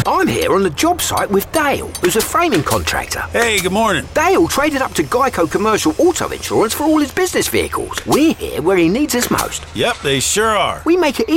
I'm here on the job site with Dale, who's a framing contractor. Hey, good morning. Dale traded up to Geico Commercial Auto Insurance for all his business vehicles. We're here where he needs us most. Yep, they sure are. We make it